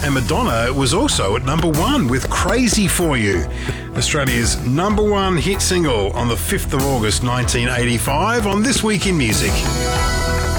And Madonna was also at number 1 with Crazy For You, Australia's number 1 hit single on the 5th of August 1985 on This Week in Music.